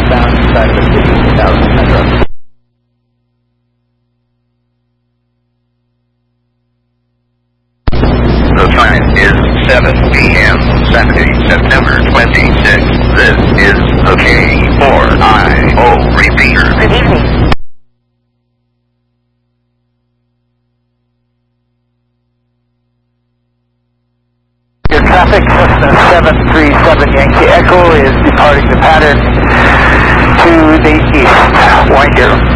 southbound side of the city, 1000 Metro. The time is 7 p.m. Saturday, September 26th. This is the K4IO repeater. Good evening. Your traffic, Cessna 737 Yankee Echo is departing the pattern to the east. Wind your